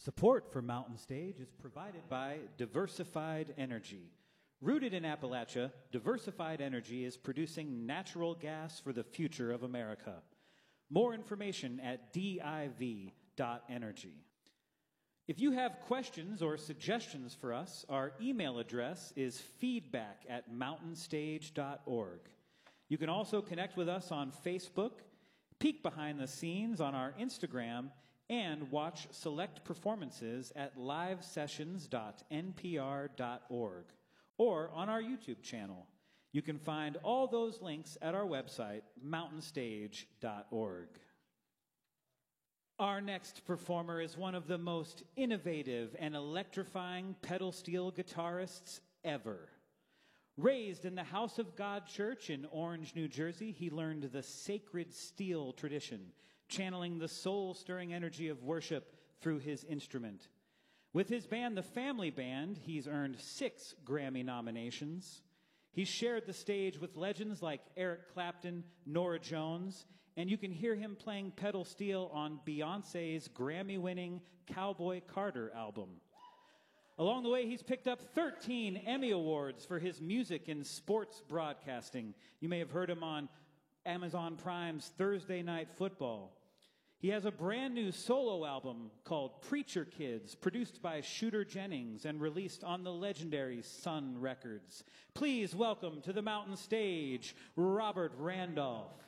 Support for Mountain Stage is provided by Diversified Energy. Rooted in Appalachia, Diversified Energy is producing natural gas for the future of America. More information at div.energy. If you have questions or suggestions for us, our email address is feedback@mountainstage.org. You can also connect with us on Facebook, peek behind the scenes on our Instagram, and watch select performances at livesessions.npr.org or on our YouTube channel. You can find all those links at our website, mountainstage.org. Our next performer is one of the most innovative and electrifying pedal steel guitarists ever. Raised in the House of God Church in Orange, New Jersey, he learned the sacred steel tradition, channeling the soul-stirring energy of worship through his instrument. With his band, The Family Band, he's earned 6 Grammy nominations. He's shared the stage with legends like Eric Clapton, Norah Jones, and you can hear him playing pedal steel on Beyoncé's Grammy-winning Cowboy Carter album. Along the way, he's picked up 13 Emmy Awards for his music in sports broadcasting. You may have heard him on Amazon Prime's Thursday Night Football. He has a brand new solo album called Preacher Kids, produced by Shooter Jennings and released on the legendary Sun Records. Please welcome to the Mountain Stage, Robert Randolph.